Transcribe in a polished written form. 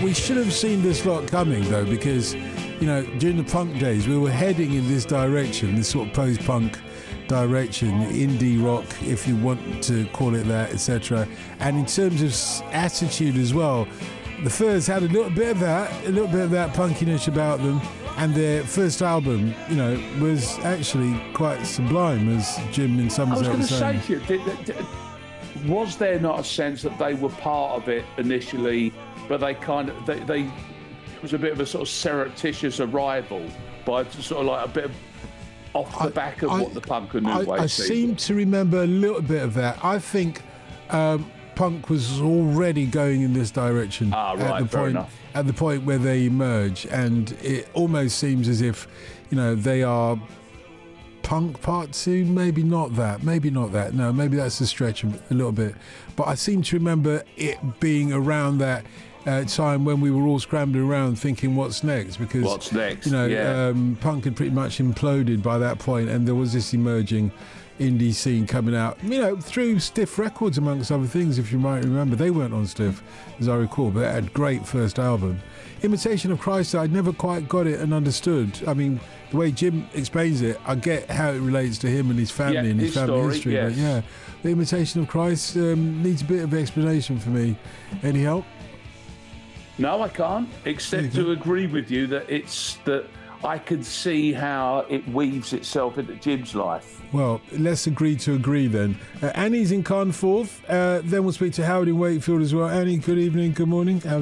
we should have seen this lot coming, though, because, you know, during the punk days, we were heading in this direction, this sort of post-punk direction, indie rock, if you want to call it that, etc. And in terms of attitude as well, the Furs had a little bit of that punkiness about them. And their first album, you know, was actually quite sublime, as Jim in some ways was saying. I was going to say to you, was there not a sense that they were part of it initially, but they it was a bit of a sort of surreptitious arrival by sort of like a bit of off the back of what the punk and new wave I seem to remember a little bit of that. I think punk was already going in this direction at the point where they emerge, and it almost seems as if, you know, they are punk part two. Maybe not that. No, maybe that's a stretch a little bit. But I seem to remember it being around that time when we were all scrambling around thinking what's next, because you know, punk had pretty much imploded by that point, and there was this emerging indie scene coming out, you know, through Stiff Records amongst other things. If you might remember, they weren't on Stiff as I recall, but they had a great first album. Imitation of Christ, I never quite got it and understood. I mean, the way Jim explains it, I get how it relates to him and his family and his family story, history, yes. But yeah, the Imitation of Christ needs a bit of explanation for me. Any help? No, I can't, except to agree with you that I can see how it weaves itself into Jim's life. Well, let's agree to agree then. Annie's in Carnforth. Then we'll speak to Howard in Wakefield as well. Annie, good evening, good morning.